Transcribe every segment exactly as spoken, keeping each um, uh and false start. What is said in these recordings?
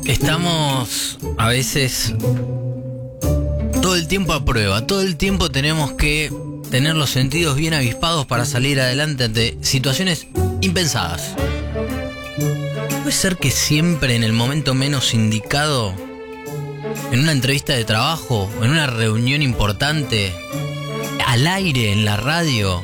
Estamos a veces todo el tiempo a prueba, todo el tiempo tenemos que tener los sentidos bien avispados para salir adelante ante situaciones impensadas. ¿Puede ser que siempre en el momento menos indicado, en una entrevista de trabajo, en una reunión importante, al aire, en la radio,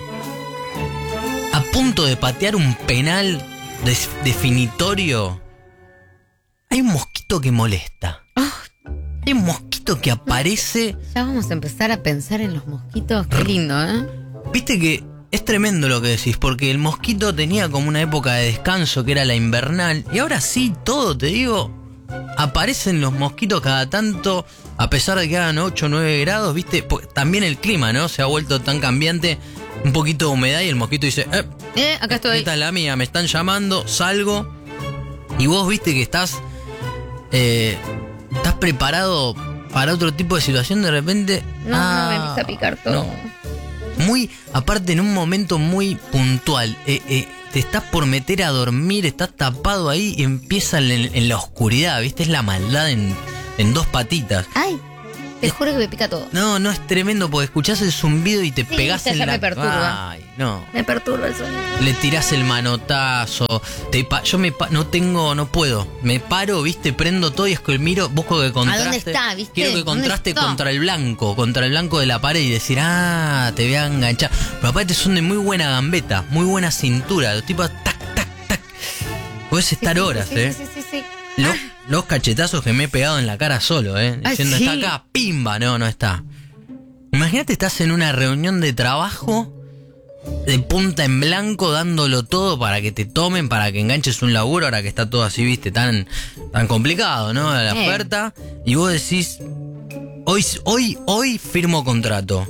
a punto de patear un penal des- definitorio, hay un mosquito que molesta? Oh. Hay un mosquito que aparece. Ya vamos a empezar a pensar en los mosquitos. Qué lindo, ¿eh? Viste que es tremendo lo que decís, porque el mosquito tenía como una época de descanso que era la invernal, y ahora sí, todo, te digo, aparecen los mosquitos cada tanto, a pesar de que hagan ocho o nueve grados, viste, porque también el clima, ¿no? Se ha vuelto tan cambiante, un poquito de humedad y el mosquito dice, eh, Eh, acá estoy. esta es la mía, me están llamando, salgo, y vos viste que estás, eh, estás preparado para otro tipo de situación, de repente... No, ah, no me empieza a picar todo. no. Muy, aparte en un momento muy puntual, eh, eh, te estás por meter a dormir, estás tapado ahí y empieza en, en la oscuridad, ¿viste? Es la maldad en, en dos patitas. Ay, te Es- juro que me pica todo. No, no, es tremendo porque escuchás el zumbido y te Sí, pegás ya en la... me perturba. Ay, no. Me perturba el sonido. Le tirás el manotazo, te pa- yo me pa- no tengo, no puedo, me paro, viste, prendo todo y es que miro, busco que contraste. dónde está, viste? Quiero que ¿Dónde contraste está? contra el blanco, contra el blanco de la pared y decir, ah, te voy a enganchar. Pero aparte son de muy buena gambeta, muy buena cintura, los tipos tac, tac, tac. Podés estar Sí, sí, horas, sí, eh. Sí, sí, sí. Los, los cachetazos que me he pegado en la cara solo, eh. Ah, Diciendo, ¿sí? está acá, pimba, no, no está. Imagínate, estás en una reunión de trabajo, de punta en blanco, dándolo todo para que te tomen, para que enganches un laburo, ahora que está todo así, viste, tan, tan complicado, ¿no? La Eh. oferta. Y vos decís, hoy, hoy, hoy firmo contrato.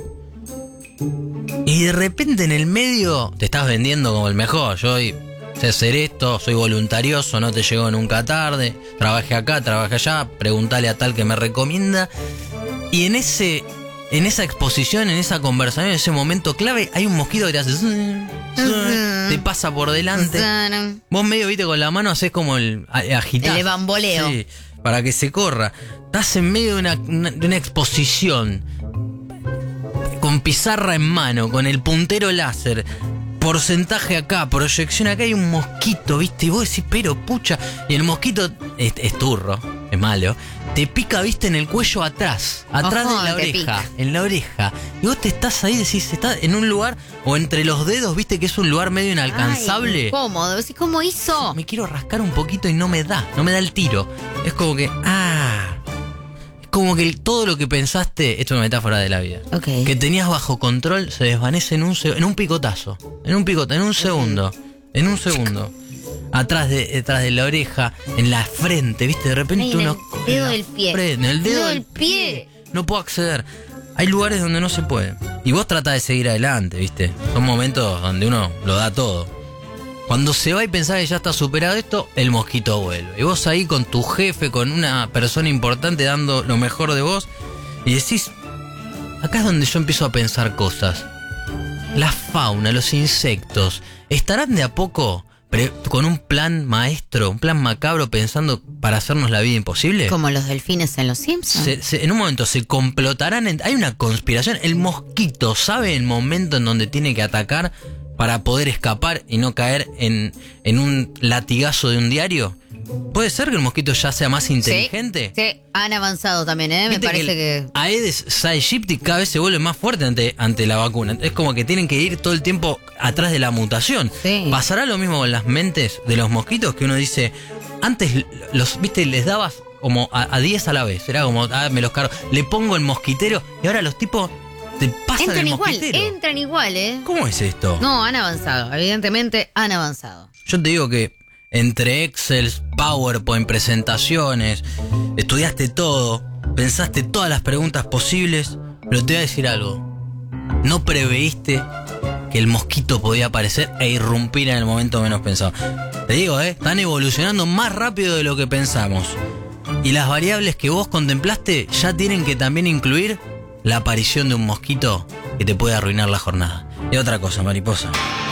Y de repente en el medio te estás vendiendo como el mejor. Yo hoy sé hacer esto, soy voluntarioso, no te llego nunca tarde, trabajé acá, trabajé allá, preguntale a tal que me recomienda. Y en ese, en esa exposición, en esa conversación, en ese momento clave, hay un mosquito que te hace, zun, zun, te pasa por delante. Vos medio, viste, con la mano haces como el a- agitás. El bamboleo. Sí, para que se corra. Estás en medio de una, una- de una exposición, con pizarra en mano, con el puntero láser, porcentaje acá, proyección acá, hay un mosquito, viste, y vos decís, pero pucha, y el mosquito es, es turro, es malo, te pica, viste, en el cuello atrás, atrás Ojo, de la te oreja, pica. en la oreja, y vos te estás ahí, decís, estás en un lugar, o entre los dedos, viste, que es un lugar medio inalcanzable. Ay, cómodo. Decís, ¿cómo hizo? Me quiero rascar un poquito y no me da, no me da el tiro. Es como que, ah, es como que el- todo lo que pensaste, esto es una metáfora de la vida, Ok. que tenías bajo control se desvanece en un se- en un picotazo, en un picotazo, en un segundo, en un segundo. Atrás de, detrás de la oreja, en la frente, viste, de repente Ay, en el uno... dedo en la del pie. frente, en el dedo, Dedo del del pie. No puedo acceder. Hay lugares donde no se puede. Y vos tratás de seguir adelante, viste. Son momentos donde uno lo da todo. Cuando se va y pensás que ya está superado esto, el mosquito vuelve. Y vos ahí con tu jefe, con una persona importante dando lo mejor de vos, y decís, acá es donde yo empiezo a pensar cosas. La fauna, los insectos, ¿estarán de a poco pre- con un plan maestro, un plan macabro pensando para hacernos la vida imposible? Como los delfines en los Simpsons. Se- se- en un momento se complotarán, en- hay una conspiración, el mosquito sabe el momento en donde tiene que atacar para poder escapar y no caer en, en un latigazo de un diario. ¿Puede ser que el mosquito ya sea más inteligente? Sí, sí, han avanzado también, ¿eh? Me Viste parece el que... Aedes aegypti cada vez se vuelve más fuerte ante, ante la vacuna. Es como que tienen que ir todo el tiempo atrás de la mutación. Sí. ¿Pasará lo mismo con las mentes de los mosquitos? Que uno dice, antes los, viste, les dabas como a diez a la vez. Era como, ah, me los cargo. Le pongo el mosquitero y ahora los tipos te pasan Entran el igual, mosquitero. entran igual, ¿eh? ¿Cómo es esto? No, han avanzado, evidentemente han avanzado. Yo te digo que entre Excel, PowerPoint, presentaciones, estudiaste todo, pensaste todas las preguntas posibles, pero te voy a decir algo. No preveíste que el mosquito podía aparecer e irrumpir en el momento menos pensado. Te digo, ¿eh? Están evolucionando más rápido de lo que pensamos. Y las variables que vos contemplaste ya tienen que también incluir la aparición de un mosquito que te puede arruinar la jornada. Y otra cosa, mariposa.